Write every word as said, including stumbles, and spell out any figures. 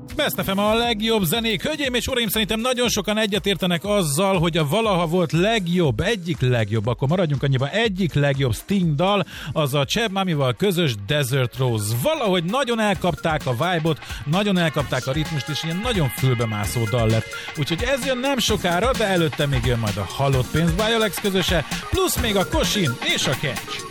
Best ef em a legjobb zenék. Hölgyeim és uraim, szerintem nagyon sokan egyetértenek azzal, hogy a valaha volt legjobb, egyik legjobb, akkor maradjunk annyiban, egyik legjobb Sting dal, az a Cheb Mamival közös Desert Rose. Valahogy nagyon elkapták a vibe-ot, nagyon elkapták a ritmust, és ilyen nagyon fülbemászó dal lett. Úgyhogy ez jön nem sokára, de előtte még jön majd a Halott pénz Violex közöse, plusz még a Kosin és a Catch.